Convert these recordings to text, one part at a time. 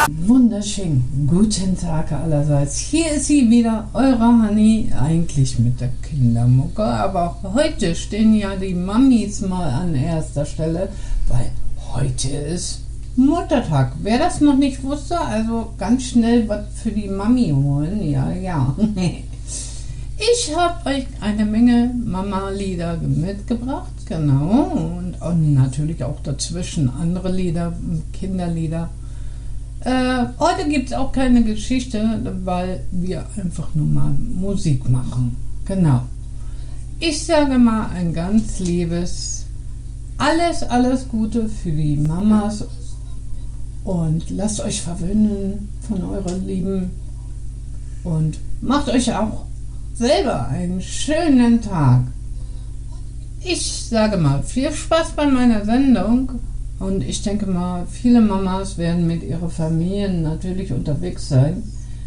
Wunderschönen guten Tag allerseits. Hier ist sie wieder, eure Hanni, eigentlich mit der Kindermucke, aber heute stehen ja die Mamis mal an erster Stelle, weil heute ist Muttertag. Wer das noch nicht wusste, also ganz schnell was für die Mami holen, ja. Ich habe euch eine Menge Mama-Lieder mitgebracht, genau, und natürlich auch dazwischen andere Lieder, Kinderlieder. Heute gibt es auch keine Geschichte, weil wir einfach nur mal Musik machen. Genau. Ich sage mal ein ganz liebes alles Gute für die Mamas und lasst euch verwöhnen von euren Lieben und macht euch auch selber einen schönen Tag. Ich sage mal viel Spaß bei meiner Sendung. Und ich denke mal, viele Mamas werden mit ihren Familien natürlich unterwegs sein.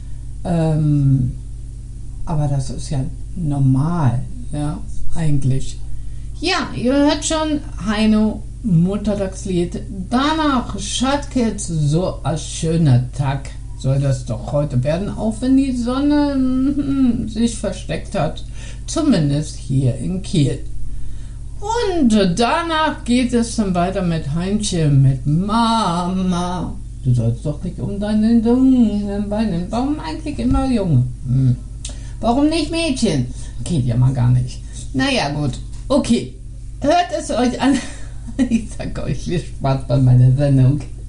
Aber das ist ja normal, ja, eigentlich. Ja, ihr hört schon Heino Muttertagslied. Danach Schatzkids, so ein schöner Tag soll das doch heute werden, auch wenn die Sonne sich versteckt hat. Zumindest hier in Kiel. Und danach geht es dann weiter mit Heinchen, mit Mama. Du sollst doch nicht um deine jungen Beine. Warum eigentlich immer Junge? Warum nicht Mädchen? Geht ja mal gar nicht. Naja, gut. Okay. Hört es euch an. Ich sage euch viel Spaß bei meiner Sendung.